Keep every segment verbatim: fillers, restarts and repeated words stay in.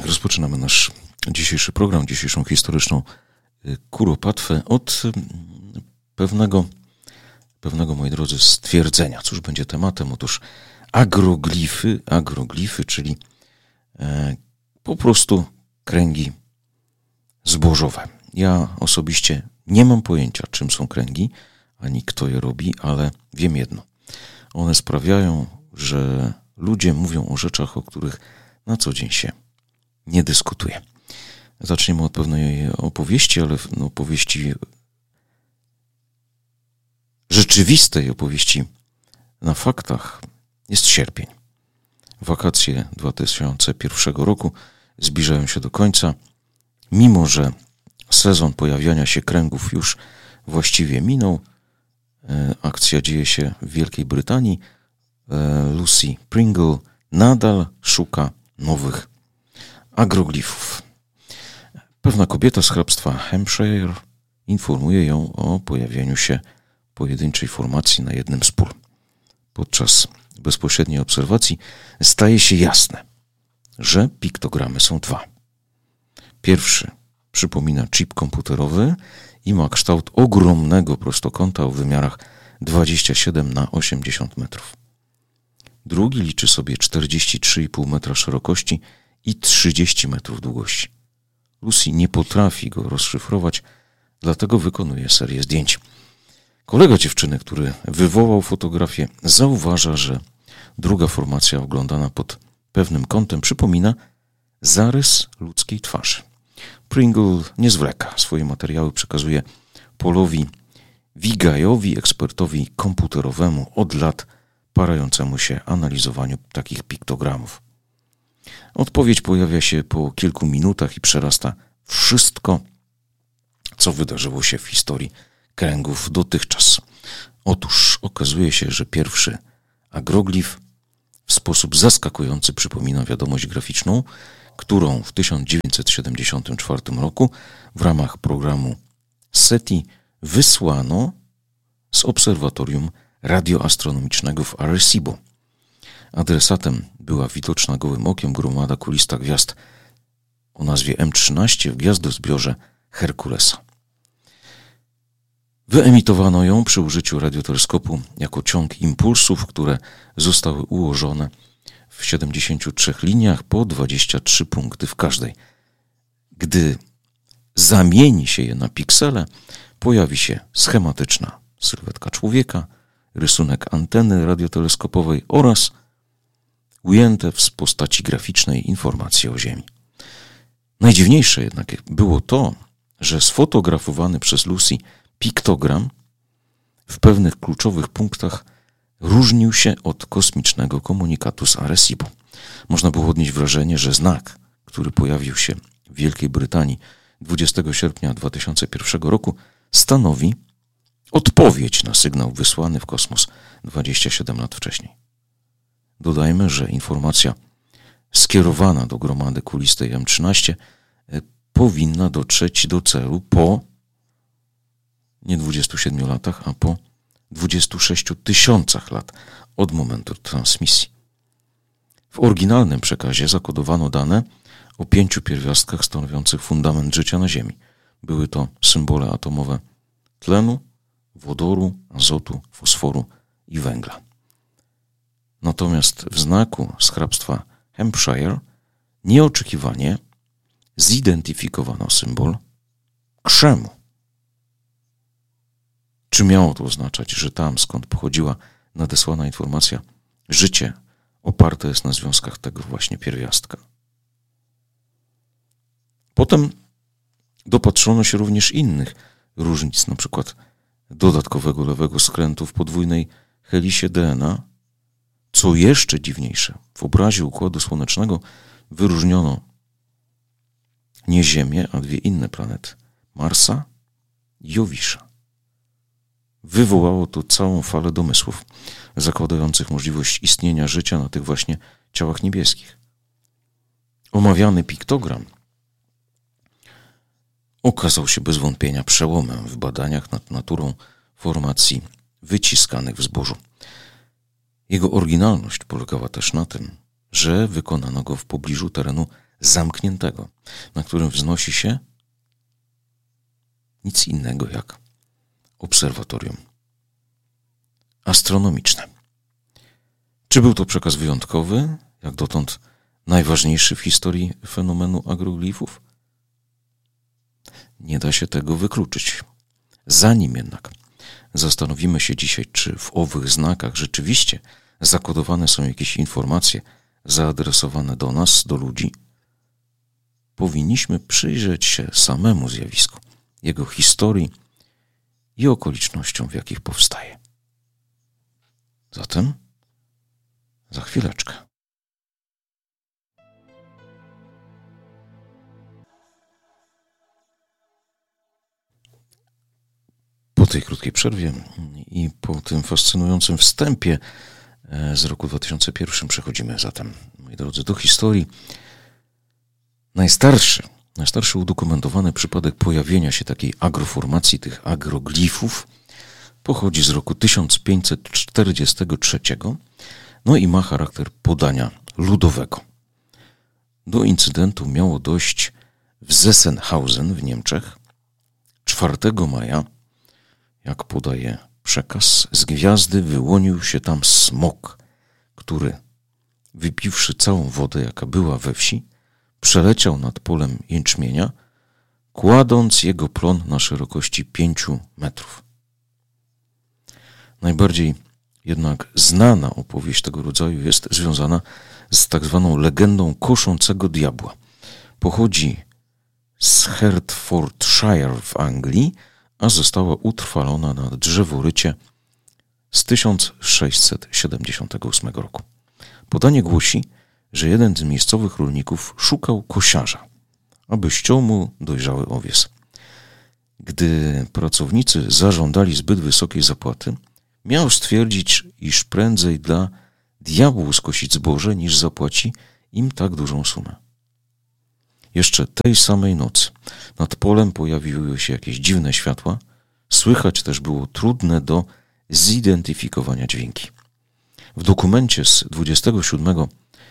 Rozpoczynamy nasz dzisiejszy program, dzisiejszą historyczną kuropatwę od pewnego, pewnego, moi drodzy, stwierdzenia. Cóż będzie tematem? Otóż agroglify, agroglify, czyli e, po prostu kręgi zbożowe. Ja osobiście nie mam pojęcia, czym są kręgi, ani kto je robi, ale wiem jedno. One sprawiają, że ludzie mówią o rzeczach, o których na co dzień się nie dyskutuje. Zaczniemy od pewnej opowieści, ale no, opowieści rzeczywistej, opowieści na faktach. Jest sierpień. Wakacje dwa tysiące pierwszego roku zbliżają się do końca, mimo że sezon pojawiania się kręgów już właściwie minął. Akcja dzieje się w Wielkiej Brytanii. Lucy Pringle nadal szuka nowych agroglifów. Pewna kobieta z hrabstwa Hampshire informuje ją o pojawieniu się pojedynczej formacji na jednym z pól. Podczas bezpośredniej obserwacji staje się jasne, że piktogramy są dwa. Pierwszy przypomina chip komputerowy i ma kształt ogromnego prostokąta o wymiarach dwadzieścia siedem na osiemdziesiąt metrów. Drugi liczy sobie czterdzieści trzy i pół metra szerokości i trzydzieści metrów długości. Lucy nie potrafi go rozszyfrować, dlatego wykonuje serię zdjęć. Kolega dziewczyny, który wywołał fotografię, zauważa, że druga formacja oglądana pod pewnym kątem przypomina zarys ludzkiej twarzy. Pringle nie zwleka. Swoje materiały przekazuje Paulowi Wigajowi, ekspertowi komputerowemu od lat parającemu się analizowaniu takich piktogramów. Odpowiedź pojawia się po kilku minutach i przerasta wszystko, co wydarzyło się w historii kręgów dotychczas. Otóż okazuje się, że pierwszy agroglif w sposób zaskakujący przypomina wiadomość graficzną, którą w tysiąc dziewięćset siedemdziesiątym czwartym roku w ramach programu SETI wysłano z obserwatorium radioastronomicznego w Arecibo. Adresatem była widoczna gołym okiem gromada kulista gwiazd o nazwie M trzynaście w gwiazdozbiorze Herkulesa. Wyemitowano ją przy użyciu radioteleskopu jako ciąg impulsów, które zostały ułożone w siedemdziesięciu trzech liniach po dwadzieścia trzy punkty w każdej. Gdy zamieni się je na piksele, pojawi się schematyczna sylwetka człowieka, rysunek anteny radioteleskopowej oraz ujęte w postaci graficznej informacje o Ziemi. Najdziwniejsze jednak było to, że sfotografowany przez Lucy piktogram w pewnych kluczowych punktach różnił się od kosmicznego komunikatu z Arecibo. Można było odnieść wrażenie, że znak, który pojawił się w Wielkiej Brytanii dwudziestego sierpnia dwa tysiące pierwszego roku, stanowi odpowiedź na sygnał wysłany w kosmos dwadzieścia siedem lat wcześniej. Dodajmy, że informacja skierowana do gromady kulistej M trzynaście powinna dotrzeć do celu po nie dwudziestu siedmiu latach, a po dwudziestu sześciu tysiącach lat od momentu transmisji. W oryginalnym przekazie zakodowano dane o pięciu pierwiastkach stanowiących fundament życia na Ziemi. Były to symbole atomowe tlenu, wodoru, azotu, fosforu i węgla. Natomiast w znaku z hrabstwa Hampshire nieoczekiwanie zidentyfikowano symbol krzemu. Czy miało to oznaczać, że tam, skąd pochodziła nadesłana informacja, życie oparte jest na związkach tego właśnie pierwiastka? Potem dopatrzono się również innych różnic, na przykład dodatkowego lewego skrętu w podwójnej helisie D N A. Co jeszcze dziwniejsze, w obrazie Układu Słonecznego wyróżniono nie Ziemię, a dwie inne planety, Marsa i Jowisza. Wywołało to całą falę domysłów zakładających możliwość istnienia życia na tych właśnie ciałach niebieskich. Omawiany piktogram okazał się bez wątpienia przełomem w badaniach nad naturą formacji wyciskanych w zbożu. Jego oryginalność polegała też na tym, że wykonano go w pobliżu terenu zamkniętego, na którym wznosi się nic innego jak obserwatorium astronomiczne. Czy był to przekaz wyjątkowy, jak dotąd najważniejszy w historii fenomenu agroglifów? Nie da się tego wykluczyć. Zanim jednak zastanowimy się dzisiaj, czy w owych znakach rzeczywiście zakodowane są jakieś informacje zaadresowane do nas, do ludzi, powinniśmy przyjrzeć się samemu zjawisku, jego historii i okolicznościom, w jakich powstaje. Zatem za chwileczkę. Po tej krótkiej przerwie i po tym fascynującym wstępie z roku dwa tysiące pierwszym przechodzimy zatem, moi drodzy, do historii. Najstarszy, najstarszy udokumentowany przypadek pojawienia się takiej agroformacji, tych agroglifów, pochodzi z roku tysiąc pięćset czterdziestego trzeciego, no i ma charakter podania ludowego. Do incydentu miało dojść w Sessenhausen w Niemczech czwartego maja. Jak podaje przekaz, z gwiazdy wyłonił się tam smok, który, wypiwszy całą wodę, jaka była we wsi, przeleciał nad polem jęczmienia, kładąc jego plon na szerokości pięciu metrów. Najbardziej jednak znana opowieść tego rodzaju jest związana z tak zwaną legendą koszącego diabła. Pochodzi z Hertfordshire w Anglii, a została utrwalona na drzeworycie z tysiąc sześćset siedemdziesiątego ósmego roku. Podanie głosi, że jeden z miejscowych rolników szukał kosiarza, aby ściął mu dojrzały owies. Gdy pracownicy zażądali zbyt wysokiej zapłaty, miał stwierdzić, iż prędzej da diabłu skosić zboże, niż zapłaci im tak dużą sumę. Jeszcze tej samej nocy nad polem pojawiły się jakieś dziwne światła, słychać też było trudne do zidentyfikowania dźwięki. W dokumencie z dwudziestego siódmego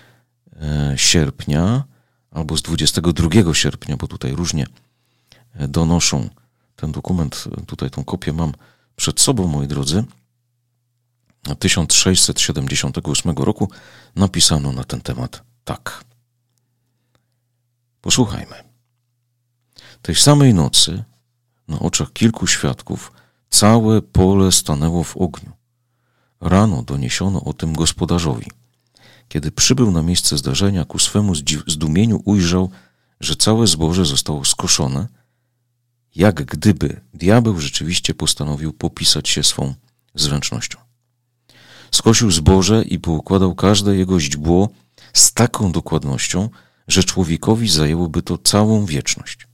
sierpnia albo z dwudziestego drugiego sierpnia, bo tutaj różnie donoszą ten dokument, tutaj tą kopię mam przed sobą, moi drodzy, tysiąc sześćset siedemdziesiątego ósmego roku napisano na ten temat tak. Posłuchajmy. Tej samej nocy na oczach kilku świadków całe pole stanęło w ogniu. Rano doniesiono o tym gospodarzowi. Kiedy przybył na miejsce zdarzenia, ku swemu zdumieniu ujrzał, że całe zboże zostało skoszone, jak gdyby diabeł rzeczywiście postanowił popisać się swą zręcznością. Skosił zboże i poukładał każde jego źdźbło z taką dokładnością, że człowiekowi zajęłoby to całą wieczność.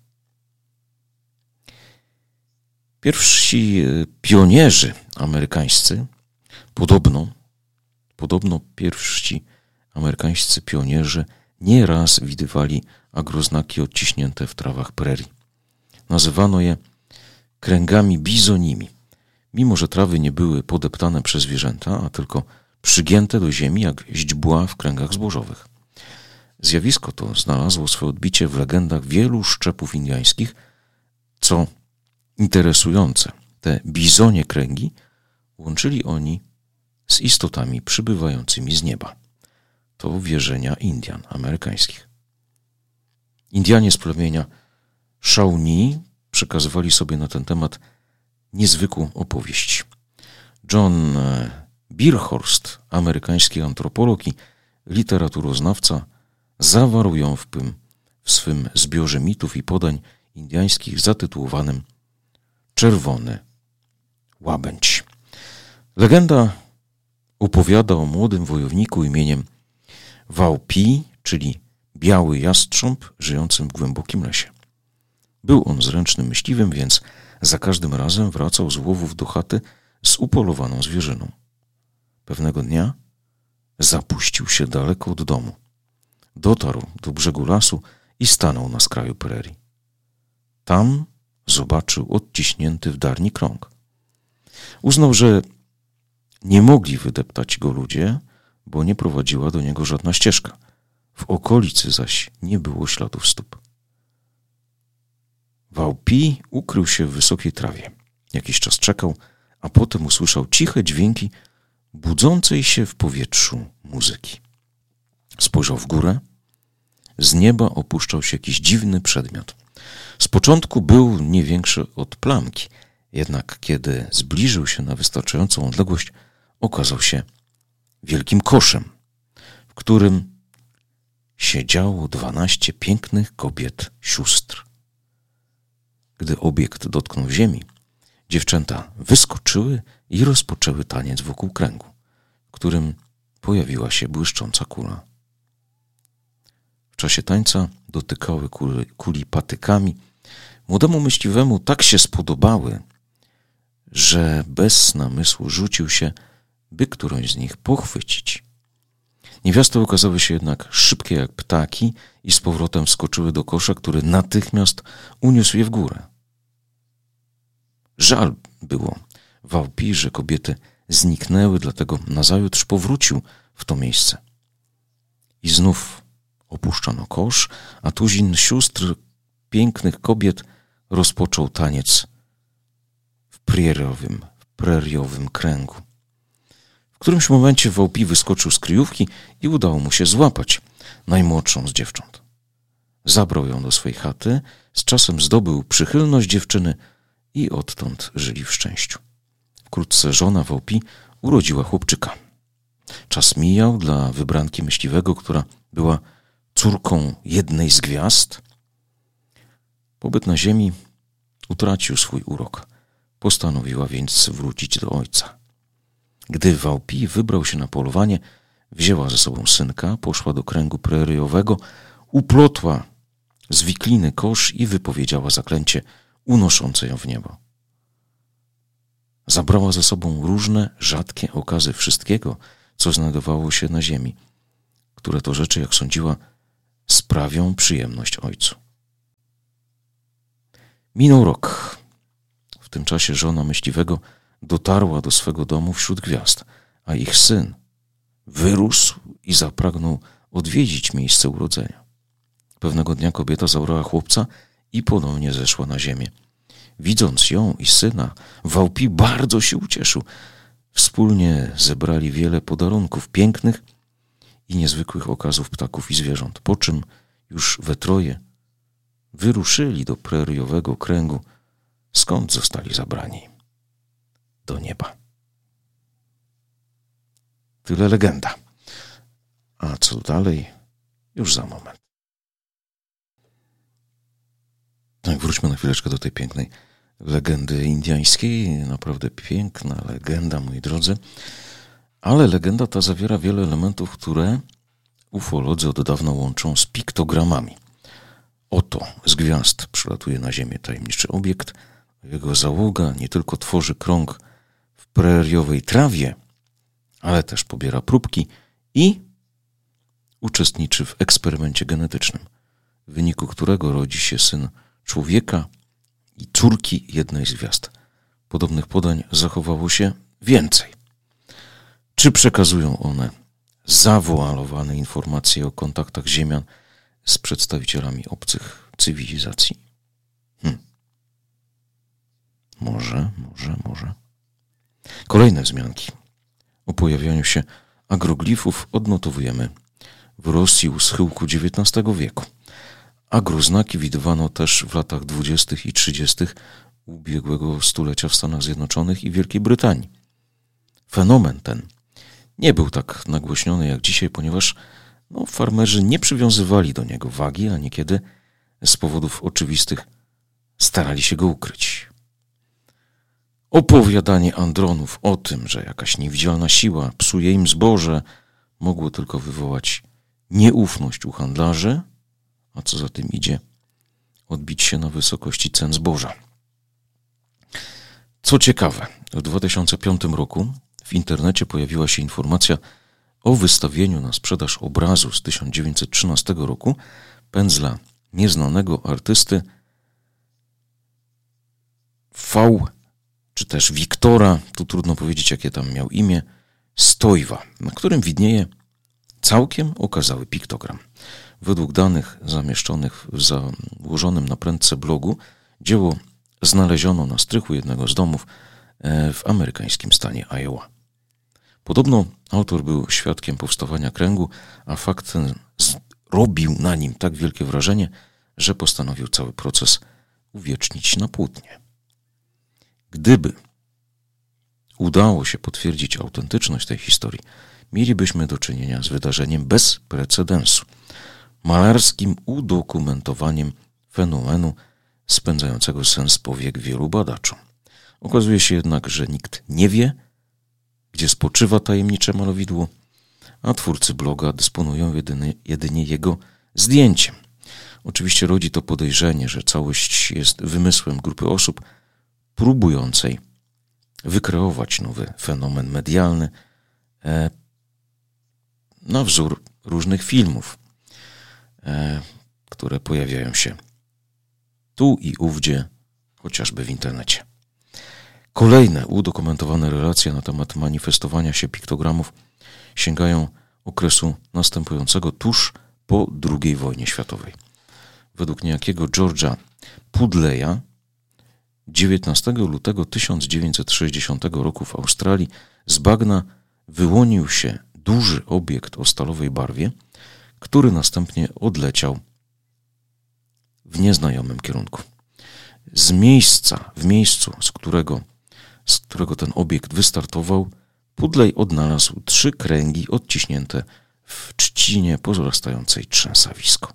Pierwsi pionierzy amerykańscy, podobno, podobno pierwsi amerykańscy pionierzy nieraz widywali agroznaki odciśnięte w trawach prerii. Nazywano je kręgami bizonimi, mimo że trawy nie były podeptane przez zwierzęta, a tylko przygięte do ziemi jak źdźbła w kręgach zbożowych. Zjawisko to znalazło swoje odbicie w legendach wielu szczepów indiańskich. Co interesujące, te bizonie kręgi łączyli oni z istotami przybywającymi z nieba. To wierzenia Indian amerykańskich. Indianie z plemienia Shawnee przekazywali sobie na ten temat niezwykłą opowieść. John Beerhorst, amerykański antropolog i literaturoznawca, zawarł ją w, tym, w swym zbiorze mitów i podań indiańskich zatytułowanym Czerwony Łabędź. Legenda opowiada o młodym wojowniku imieniem Waupi, czyli biały jastrząb żyjącym w głębokim lesie. Był on zręcznym myśliwym, więc za każdym razem wracał z łowów do chaty z upolowaną zwierzyną. Pewnego dnia zapuścił się daleko od domu. Dotarł do brzegu lasu i stanął na skraju prerii. Tam zobaczył odciśnięty w darni krąg. Uznał, że nie mogli wydeptać go ludzie, bo nie prowadziła do niego żadna ścieżka. W okolicy zaś nie było śladów stóp. Wałpi ukrył się w wysokiej trawie. Jakiś czas czekał, a potem usłyszał ciche dźwięki budzącej się w powietrzu muzyki. Spojrzał w górę. Z nieba opuszczał się jakiś dziwny przedmiot. Z początku był nie większy od plamki, jednak kiedy zbliżył się na wystarczającą odległość, okazał się wielkim koszem, w którym siedziało dwanaście pięknych kobiet sióstr. Gdy obiekt dotknął ziemi, dziewczęta wyskoczyły i rozpoczęły taniec wokół kręgu, w którym pojawiła się błyszcząca kula. W czasie tańca dotykały kuli, kuli patykami. Młodemu myśliwemu tak się spodobały, że bez namysłu rzucił się, by którąś z nich pochwycić. Niewiasty okazały się jednak szybkie jak ptaki i z powrotem wskoczyły do kosza, który natychmiast uniósł je w górę. Żal było Wałpi, że kobiety zniknęły, dlatego nazajutrz powrócił w to miejsce. I znów opuszczono kosz, a tuzin sióstr pięknych kobiet rozpoczął taniec w preriowym, w preriowym kręgu. W którymś momencie Wałpi wyskoczył z kryjówki i udało mu się złapać najmłodszą z dziewcząt. Zabrał ją do swej chaty, z czasem zdobył przychylność dziewczyny i odtąd żyli w szczęściu. Wkrótce żona Wałpi urodziła chłopczyka. Czas mijał dla wybranki myśliwego, która była córką jednej z gwiazd. Pobyt na ziemi utracił swój urok. Postanowiła więc wrócić do ojca. Gdy Wałpi wybrał się na polowanie, wzięła ze sobą synka, poszła do kręgu preriowego, uplotła z wikliny kosz i wypowiedziała zaklęcie unoszące ją w niebo. Zabrała ze sobą różne, rzadkie okazy wszystkiego, co znajdowało się na ziemi, które to rzeczy, jak sądziła, sprawią przyjemność ojcu. Minął rok. W tym czasie żona myśliwego dotarła do swego domu wśród gwiazd, a ich syn wyrósł i zapragnął odwiedzić miejsce urodzenia. Pewnego dnia kobieta zabrała chłopca i ponownie zeszła na ziemię. Widząc ją i syna, Wałpi bardzo się ucieszył. Wspólnie zebrali wiele podarunków pięknych i niezwykłych okazów ptaków i zwierząt, po czym już we troje wyruszyli do preriowego kręgu, skąd zostali zabrani do nieba. Tyle legenda. A co dalej? Już za moment. Tak, wróćmy na chwileczkę do tej pięknej legendy indyjskiej. Naprawdę piękna legenda, moi drodzy. Ale legenda ta zawiera wiele elementów, które ufolodzy od dawna łączą z piktogramami. Oto z gwiazd przylatuje na ziemię tajemniczy obiekt. Jego załoga nie tylko tworzy krąg w preriowej trawie, ale też pobiera próbki i uczestniczy w eksperymencie genetycznym, w wyniku którego rodzi się syn człowieka i córki jednej z gwiazd. Podobnych podań zachowało się więcej. Czy przekazują one zawoalowane informacje o kontaktach ziemian z przedstawicielami obcych cywilizacji? Hm. Może, może, może. Kolejne wzmianki o pojawianiu się agroglifów odnotowujemy w Rosji u schyłku dziewiętnastego wieku. Agroznaki widywano też w latach dwudziestych i trzydziestych ubiegłego stulecia w Stanach Zjednoczonych i Wielkiej Brytanii. Fenomen ten nie był tak nagłośniony jak dzisiaj, ponieważ no, farmerzy nie przywiązywali do niego wagi, a niekiedy z powodów oczywistych starali się go ukryć. Opowiadanie Andronów o tym, że jakaś niewidzialna siła psuje im zboże, mogło tylko wywołać nieufność u handlarzy, a co za tym idzie, odbić się na wysokości cen zboża. Co ciekawe, w dwa tysiące piątym roku w internecie pojawiła się informacja o wystawieniu na sprzedaż obrazu z tysiąc dziewięćset trzynastego roku pędzla nieznanego artysty V, czy też Wiktora, tu trudno powiedzieć, jakie tam miał imię, Stojwa, na którym widnieje całkiem okazały piktogram. Według danych zamieszczonych w założonym na prędce blogu, dzieło znaleziono na strychu jednego z domów w amerykańskim stanie Iowa. Podobno autor był świadkiem powstawania kręgu, a fakt ten robił na nim tak wielkie wrażenie, że postanowił cały proces uwiecznić na płótnie. Gdyby udało się potwierdzić autentyczność tej historii, mielibyśmy do czynienia z wydarzeniem bez precedensu, malarskim udokumentowaniem fenomenu spędzającego sens powiek wielu badaczom. Okazuje się jednak, że nikt nie wie, gdzie spoczywa tajemnicze malowidło, a twórcy bloga dysponują jedyny, jedynie jego zdjęciem. Oczywiście rodzi to podejrzenie, że całość jest wymysłem grupy osób próbującej wykreować nowy fenomen medialny e, na wzór różnych filmów, e, które pojawiają się tu i ówdzie, chociażby w internecie. Kolejne udokumentowane relacje na temat manifestowania się piktogramów sięgają okresu następującego tuż po drugiej wojnie światowej. Według niejakiego George'a Pudleya dziewiętnastego lutego tysiąc dziewięćset sześćdziesiątego roku w Australii z bagna wyłonił się duży obiekt o stalowej barwie, który następnie odleciał w nieznajomym kierunku. Z miejsca, w miejscu, z którego, z którego ten obiekt wystartował, Pudley odnalazł trzy kręgi odciśnięte w trzcinie pozostającej trzęsawisko.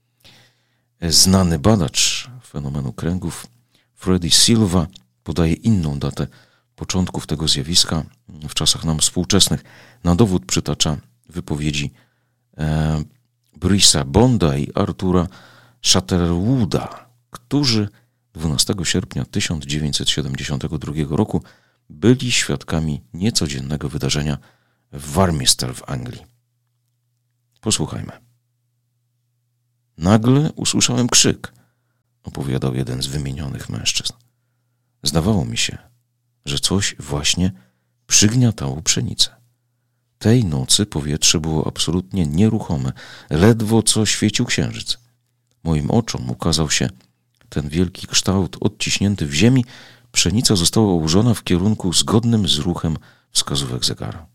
Znany badacz fenomenu kręgów Freddy Silva podaje inną datę początków tego zjawiska w czasach nam współczesnych. Na dowód przytacza wypowiedzi e, Brisa Bonda i Artura Shatterwooda, którzy dwunastego sierpnia tysiąc dziewięćset siedemdziesiątego drugiego roku byli świadkami niecodziennego wydarzenia w Warminster w Anglii. Posłuchajmy. Nagle usłyszałem krzyk, opowiadał jeden z wymienionych mężczyzn. Zdawało mi się, że coś właśnie przygniatało pszenicę. Tej nocy powietrze było absolutnie nieruchome, ledwo co świecił księżyc. Moim oczom ukazał się ten wielki kształt odciśnięty w ziemi. Pszenica została ułożona w kierunku zgodnym z ruchem wskazówek zegara.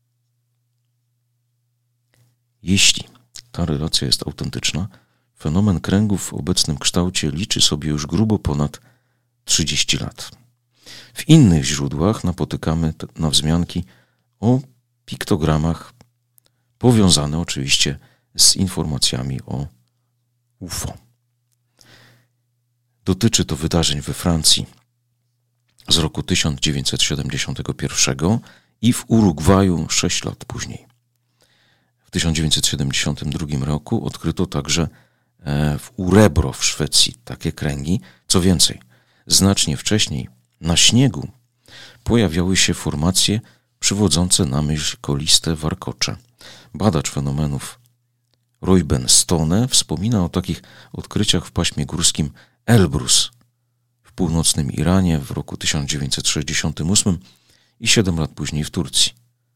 Jeśli ta relacja jest autentyczna, fenomen kręgów w obecnym kształcie liczy sobie już grubo ponad trzydzieści lat. W innych źródłach napotykamy na wzmianki o piktogramach powiązane oczywiście z informacjami o U F O. Dotyczy to wydarzeń we Francji z roku tysiąc dziewięćset siedemdziesiątego pierwszego i w Urugwaju sześć lat później. W tysiąc dziewięćset siedemdziesiątym drugim roku odkryto także w Urebro w Szwecji takie kręgi. Co więcej, znacznie wcześniej na śniegu pojawiały się formacje przywodzące na myśl koliste warkocze. Badacz fenomenów Reuben Stone wspomina o takich odkryciach w paśmie górskim Elbrus w północnym Iranie w roku tysiąc dziewięćset sześćdziesiątym ósmym i siedem lat później w Turcji.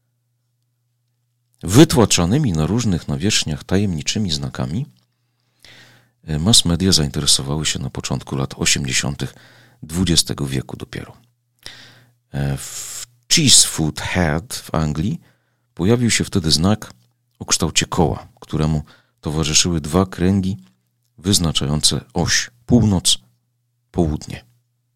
Wytłaczanymi na różnych nawierzchniach tajemniczymi znakami mass media zainteresowały się na początku lat osiemdziesiątych dwudziestego wieku dopiero. W Cheesefoot Head w Anglii pojawił się wtedy znak o kształcie koła, któremu towarzyszyły dwa kręgi wyznaczające oś północ-południe.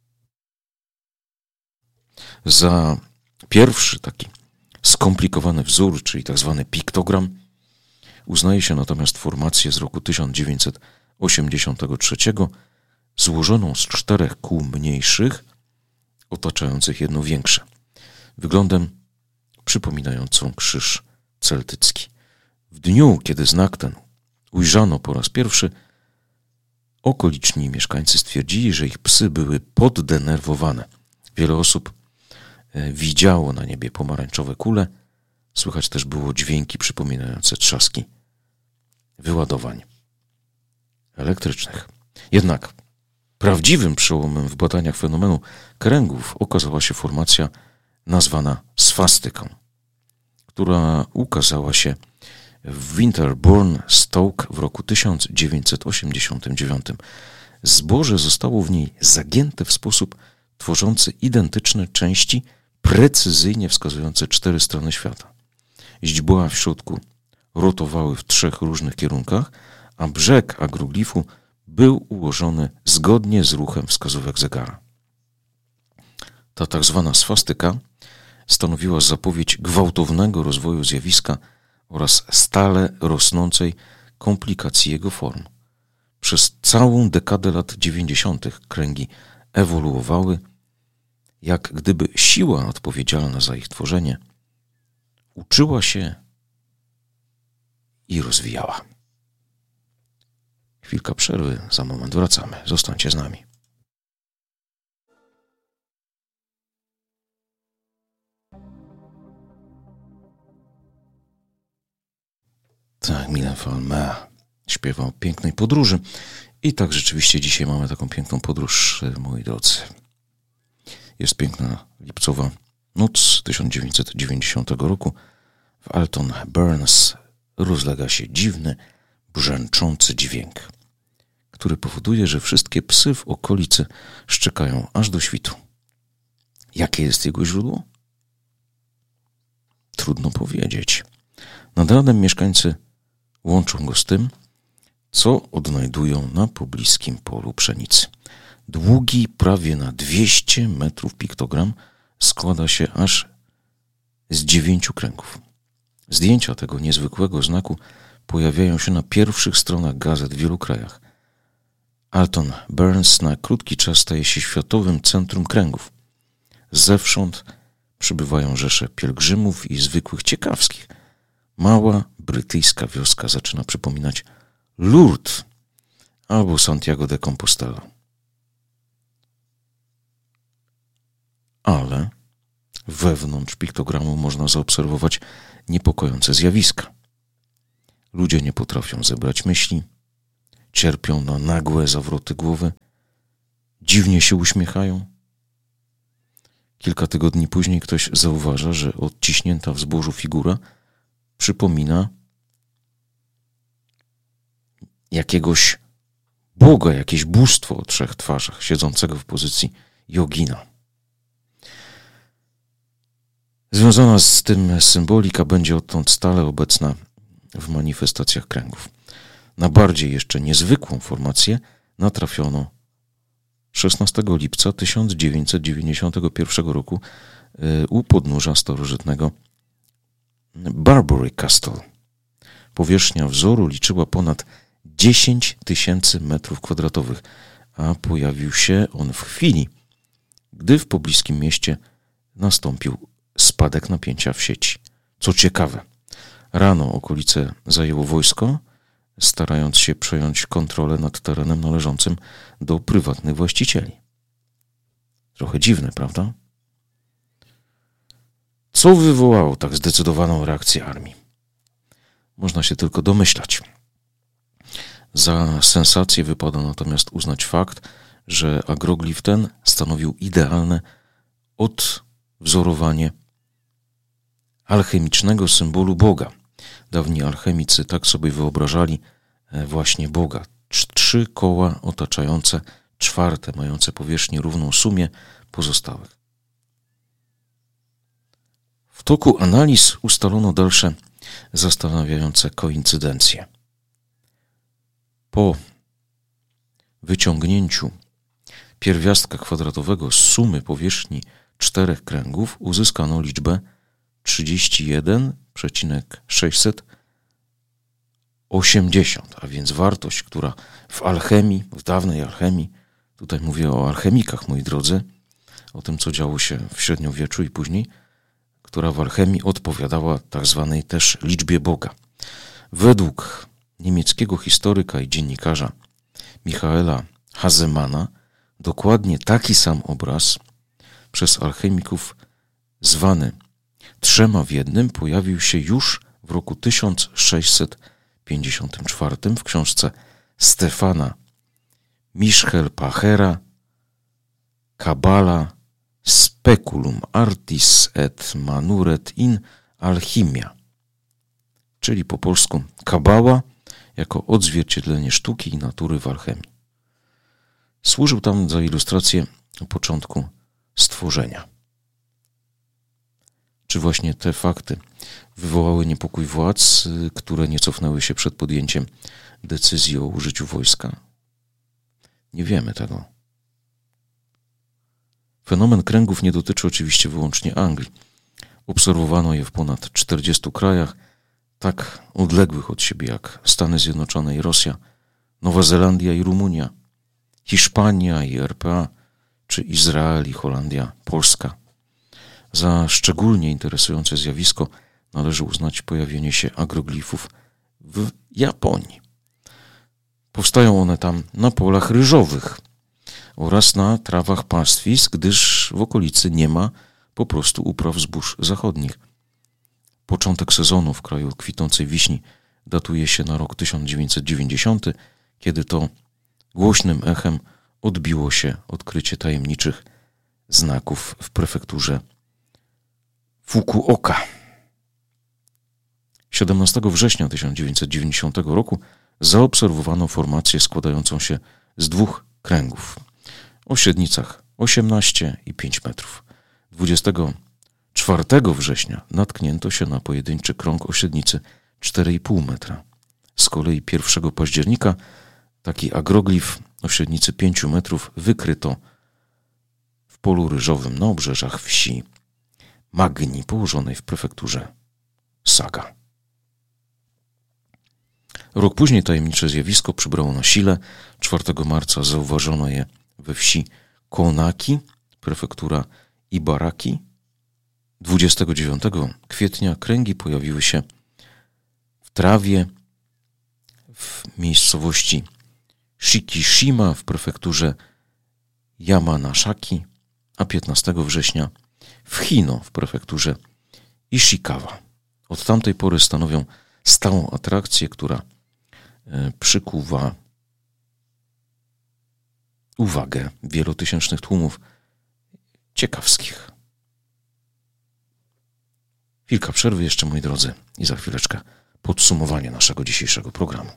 Za pierwszy taki skomplikowany wzór, czyli tak zwany piktogram, uznaje się natomiast formację z roku tysiąc dziewięćset osiemdziesiątego trzeciego złożoną z czterech kół mniejszych, otaczających jedno większe, wyglądem przypominającą krzyż celtycki. W dniu, kiedy znak ten ujrzano po raz pierwszy, okoliczni mieszkańcy stwierdzili, że ich psy były poddenerwowane. Wiele osób widziało na niebie pomarańczowe kule, słychać też było dźwięki przypominające trzaski wyładowań elektrycznych. Jednak prawdziwym przełomem w badaniach fenomenu kręgów okazała się formacja nazwana swastyką, która ukazała się w Winterbourne, Stoke w roku tysiąc dziewięćset osiemdziesiątym dziewiątym. Zboże zostało w niej zagięte w sposób tworzący identyczne części, precyzyjnie wskazujące cztery strony świata. Źdźbła w środku rotowały w trzech różnych kierunkach, a brzeg agroglifu był ułożony zgodnie z ruchem wskazówek zegara. Ta tak zwana swastyka stanowiła zapowiedź gwałtownego rozwoju zjawiska oraz stale rosnącej komplikacji jego form. Przez całą dekadę lat dziewięćdziesiątych kręgi ewoluowały, jak gdyby siła odpowiedzialna za ich tworzenie uczyła się i rozwijała. Chwilka przerwy, za moment wracamy. Zostańcie z nami. Tak, Milan Falme śpiewał o pięknej podróży i tak rzeczywiście dzisiaj mamy taką piękną podróż, moi drodzy. Jest piękna lipcowa noc tysiąc dziewięćset dziewięćdziesiątego roku. W Alton Burns rozlega się dziwny, brzęczący dźwięk, który powoduje, że wszystkie psy w okolicy szczekają aż do świtu. Jakie jest jego źródło? Trudno powiedzieć. Nad ranem mieszkańcy łączą go z tym, co odnajdują na pobliskim polu pszenicy. Długi prawie na dwieście metrów piktogram składa się aż z dziewięciu kręgów. Zdjęcia tego niezwykłego znaku pojawiają się na pierwszych stronach gazet w wielu krajach. Alton Burns na krótki czas staje się światowym centrum kręgów. Zewsząd przybywają rzesze pielgrzymów i zwykłych ciekawskich. Mała brytyjska wioska zaczyna przypominać Lourdes albo Santiago de Compostela. Ale wewnątrz piktogramu można zaobserwować niepokojące zjawiska. Ludzie nie potrafią zebrać myśli, cierpią na nagłe zawroty głowy, dziwnie się uśmiechają. Kilka tygodni później ktoś zauważa, że odciśnięta w zbożu figura przypomina jakiegoś Boga, jakieś bóstwo o trzech twarzach, siedzącego w pozycji jogina. Związana z tym symbolika będzie odtąd stale obecna w manifestacjach kręgów. Na bardziej jeszcze niezwykłą formację natrafiono szesnastego lipca tysiąc dziewięćset dziewięćdziesiątego pierwszego roku u podnóża starożytnego Barbury Castle. Powierzchnia wzoru liczyła ponad dziesięć tysięcy metrów kwadratowych, a pojawił się on w chwili, gdy w pobliskim mieście nastąpił spadek napięcia w sieci. Co ciekawe, rano okolice zajęło wojsko, starając się przejąć kontrolę nad terenem należącym do prywatnych właścicieli. Trochę dziwne, prawda? Co wywołało tak zdecydowaną reakcję armii? Można się tylko domyślać. Za sensację wypada natomiast uznać fakt, że agroglif ten stanowił idealne odwzorowanie alchemicznego symbolu Boga. Dawni alchemicy tak sobie wyobrażali właśnie Boga. Trzy koła otaczające czwarte, mające powierzchnię równą sumie pozostałych. W toku analiz ustalono dalsze zastanawiające koincydencje. Po wyciągnięciu pierwiastka kwadratowego z sumy powierzchni czterech kręgów uzyskano liczbę trzydzieści jeden przecinek sześćset osiemdziesiąt, a więc wartość, która w alchemii, w dawnej alchemii, tutaj mówię o alchemikach, moi drodzy, o tym, co działo się w średniowieczu i później, która w alchemii odpowiadała tak zwanej też liczbie Boga. Według niemieckiego historyka i dziennikarza Michaela Hazemana dokładnie taki sam obraz przez alchemików zwany trzema w jednym pojawił się już w roku tysiąc sześćset pięćdziesiątym czwartym w książce Stefana Mischel-Pachera Kabbala Speculum Artis et Manuret in Alchimia. czyli po polsku kabała, jako odzwierciedlenie sztuki i natury w alchemii. Służył tam za ilustrację początku stworzenia. Czy właśnie te fakty wywołały niepokój władz, które nie cofnęły się przed podjęciem decyzji o użyciu wojska? Nie wiemy tego. Fenomen kręgów nie dotyczy oczywiście wyłącznie Anglii. Obserwowano je w ponad czterdziestu krajach, tak odległych od siebie jak Stany Zjednoczone i Rosja, Nowa Zelandia i Rumunia, Hiszpania i R P A, czy Izrael i Holandia, Polska. Za szczególnie interesujące zjawisko należy uznać pojawienie się agroglifów w Japonii. Powstają one tam na polach ryżowych oraz na trawach pastwisk, gdyż w okolicy nie ma po prostu upraw zbóż zachodnich. Początek sezonu w kraju kwitnącej wiśni datuje się na rok tysiąc dziewięćset dziewięćdziesiąty, kiedy to głośnym echem odbiło się odkrycie tajemniczych znaków w prefekturze Fukuoka. siedemnastego września tysiąc dziewięćset dziewięćdziesiątego roku zaobserwowano formację składającą się z dwóch kręgów o średnicach osiemnaście i pięć metrów. dwudziestego czwartego września natknięto się na pojedynczy krąg o średnicy cztery i pół metra. Z kolei pierwszego października taki agroglif o średnicy pięciu metrów wykryto w polu ryżowym na obrzeżach wsi Magni, położonej w prefekturze Saga. Rok później tajemnicze zjawisko przybrało na sile. czwartego marca zauważono je we wsi Konaki, prefektura Ibaraki. dwudziestego dziewiątego kwietnia kręgi pojawiły się w trawie w miejscowości Shikishima w prefekturze Yamanashaki, a piętnastego września w Hino w prefekturze Ishikawa. Od tamtej pory stanowią stałą atrakcję, która przykuwa uwagę wielotysięcznych tłumów ciekawskich. Chwilka przerwy jeszcze, moi drodzy, i za chwileczkę podsumowanie naszego dzisiejszego programu.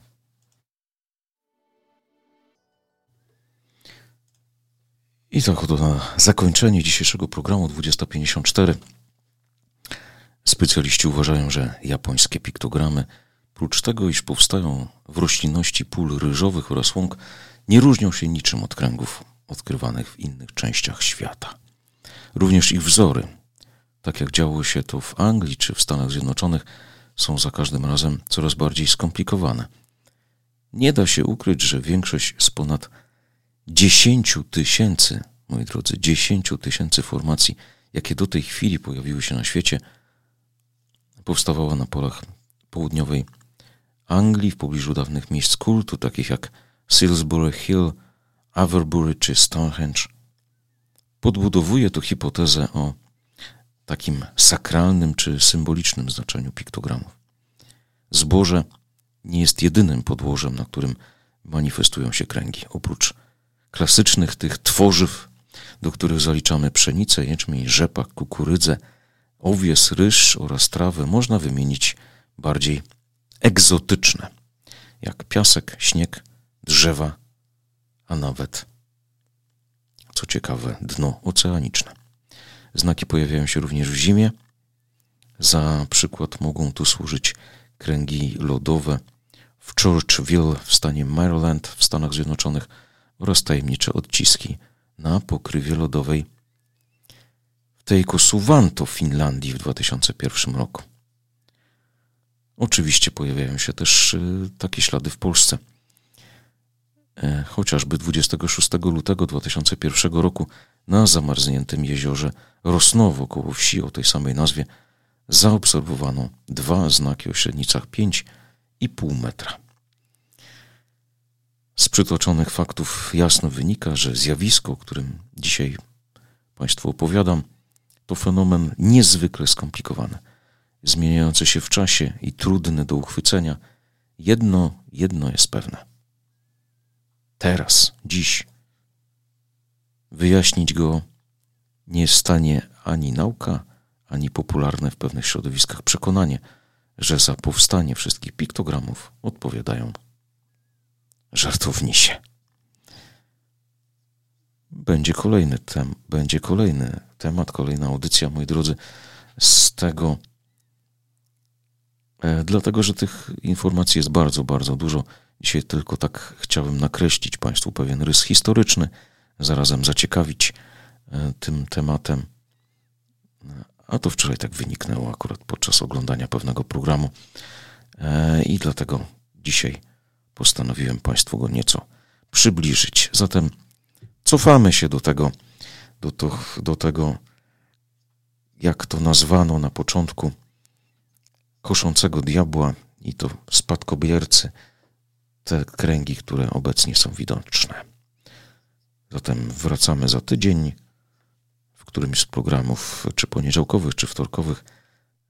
I tak oto na zakończenie dzisiejszego programu dwudziesta pięćdziesiąt cztery. Specjaliści uważają, że japońskie piktogramy, prócz tego, iż powstają w roślinności pól ryżowych oraz łąk, nie różnią się niczym od kręgów odkrywanych w innych częściach świata. Również ich wzory, tak jak działo się to w Anglii czy w Stanach Zjednoczonych, są za każdym razem coraz bardziej skomplikowane. Nie da się ukryć, że większość z ponad dziesięciu tysięcy, moi drodzy, dziesięciu tysięcy formacji, jakie do tej chwili pojawiły się na świecie, powstawała na polach południowej Anglii, w pobliżu dawnych miejsc kultu, takich jak Salisbury Hill, Avebury czy Stonehenge. Podbudowuje to hipotezę o takim sakralnym czy symbolicznym znaczeniu piktogramów. Zboże nie jest jedynym podłożem, na którym manifestują się kręgi. Oprócz klasycznych tych tworzyw, do których zaliczamy pszenicę, jęczmień, rzepak, kukurydzę, owies, ryż oraz trawę, można wymienić bardziej egzotyczne, jak piasek, śnieg, drzewa, a nawet, co ciekawe, dno oceaniczne. Znaki pojawiają się również w zimie. Za przykład mogą tu służyć kręgi lodowe w Churchville w stanie Maryland w Stanach Zjednoczonych oraz tajemnicze odciski na pokrywie lodowej w Teikosuvanto w Finlandii w dwa tysiące pierwszym roku. Oczywiście pojawiają się też takie ślady w Polsce. Chociażby dwudziestego szóstego lutego dwa tysiące pierwszego roku na zamarzniętym jeziorze Rosnowo koło wsi o tej samej nazwie zaobserwowano dwa znaki o średnicach pięć i pół metra. Z przytoczonych faktów jasno wynika, że zjawisko, o którym dzisiaj Państwu opowiadam, to fenomen niezwykle skomplikowany, zmieniający się w czasie i trudny do uchwycenia. Jedno, jedno jest pewne. Teraz, dziś, wyjaśnić go nie jest w stanie ani nauka, ani popularne w pewnych środowiskach przekonanie, że za powstanie wszystkich piktogramów odpowiadają żartownisie. Będzie kolejny tem, będzie kolejny temat, kolejna audycja, moi drodzy, z tego, e, dlatego, że tych informacji jest bardzo, bardzo dużo. Dzisiaj tylko tak chciałem nakreślić Państwu pewien rys historyczny, zarazem zaciekawić e, tym tematem. A to wczoraj tak wyniknęło akurat podczas oglądania pewnego programu e, i dlatego dzisiaj postanowiłem Państwu go nieco przybliżyć. Zatem cofamy się do tego, do, to, do tego, jak to nazwano na początku, koszącego diabła i to spadkobiercy, te kręgi, które obecnie są widoczne. Zatem wracamy za tydzień w którymś z programów, czy poniedziałkowych, czy wtorkowych,